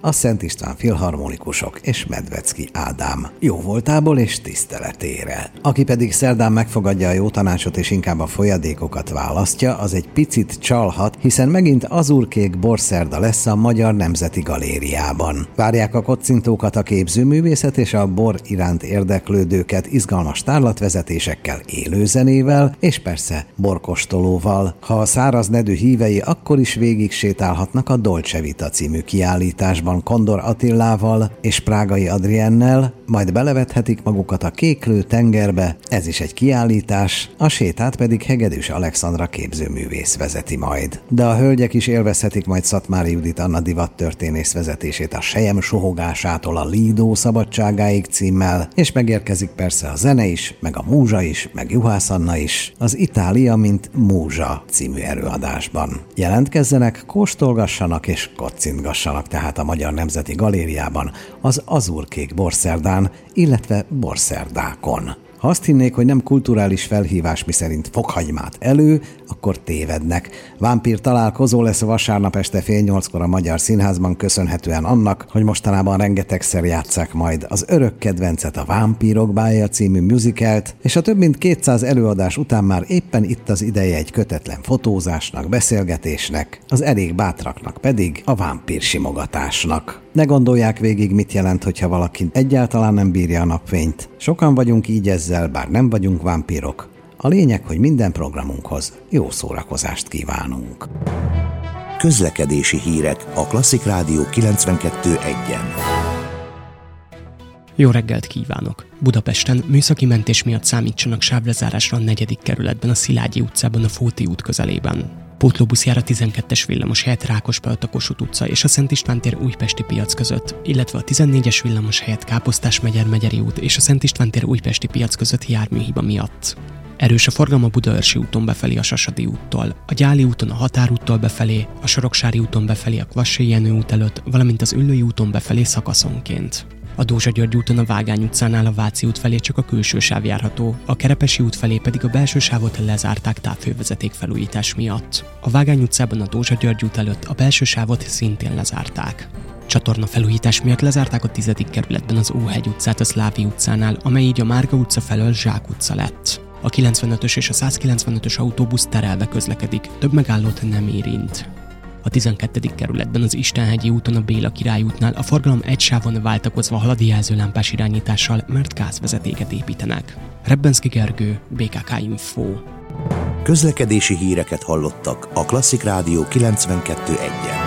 a Szent István Filharmonikusok és Medvecki Ádám jóvoltából és tiszteletére. Aki pedig szerdán megfogadja a jó tanácsot és inkább a folyadékokat választja, az egy picit csalhat, hiszen megint azurkék borszerda lesz a Magyar Nemzeti Galériában. Várják a kocintókat a képzőművészet és a bor iránt érdeklődőket izgalmas tárlatvezetésekkel, élőzenével és persze borkostolóval. Ha a száraz nedű hívei akkor is végig sétálhatnak a Dolce Vita című kiállításban Kondor Attilával és Prágai Adriennel, majd belevethetik magukat a Kéklő tengerbe, ez is egy kiállítás, a sétát pedig Hegedűs Alexandra képzőművész vezeti majd. De a hölgyek is élvezhetik majd Szatmári Judit Anna divattörténész vezetését a Sejem suhogásától a Lido szabadságáig címmel, és megérkezik persze a zene is, meg a múzsa is, meg Juhász Anna is, az Itália, mint múzsa című előadásban. Jelentkezzenek, kóstolgassanak és kocintgassanak tehát a Magyar Nemzeti Galériában az azurkék borszerdán, illetve borszerdákon. Ha azt hinnék, hogy nem kulturális felhívás, miszerint fokhagymát elő, akkor tévednek. Vámpír találkozó lesz vasárnap este 7:30 a Magyar Színházban, köszönhetően annak, hogy mostanában rengetegszer játsszák majd az örök kedvencet, a Vámpírok bája című musicalt, és a több mint 200 előadás után már éppen itt az ideje egy kötetlen fotózásnak, beszélgetésnek, az elég bátraknak pedig a vámpír simogatásnak. Ne gondolják végig, mit jelent, hogyha valaki egyáltalán nem bírja a napfényt. Sokan vagyunk így ezzel, bár nem vagyunk vámpírok. A lényeg, hogy minden programunkhoz jó szórakozást kívánunk. Közlekedési hírek a Klasszik Rádió 92.1-en. Jó reggelt kívánok! Budapesten műszaki mentés miatt számítsanak sávlezárásra a 4. kerületben, a Szilágyi utcában, a Fóti út közelében. Pótlóbusz jár a 12-es villamos helyett Rákospalota a Kossuth utca és a Szent István tér Újpesti piac között, illetve a 14-es villamos helyett Káposztás-megyer Megyeri út és a Szent István tér Újpesti piac között járműhiba miatt. Erős a forgalom a Budaörsi úton befelé a Sasadi úttól, a Gyáli úton a Határúttól befelé, a Soroksári úton befelé a Kvassai Jenő út előtt, valamint az Üllői úton befelé szakaszonként. A Dózsa György úton a Vágány utcánál a Váci út felé csak a külső sáv járható, a Kerepesi út felé pedig a belső sávot lezárták távhővezeték felújítás miatt. A Vágány utcában a Dózsa György út előtt a belső sávot szintén lezárták. Csatorna felújítás miatt lezárták a 10. kerületben az Óhegy utcát a Szlávi utcánál, amely így a Márga utca felől Zsák utca lett. A 95-ös és a 195-ös autóbusz terelve közlekedik, több megállót nem érint. A 12. kerületben az Istenhegyi úton a Béla Király útnál a forgalom egy sávon váltakozva halad jelzőlámpás irányítással, mert gázvezetéket építenek. Rebbenszky Gergő, BKK Info. Közlekedési híreket hallottak a Klasszik Rádió 92.1-en.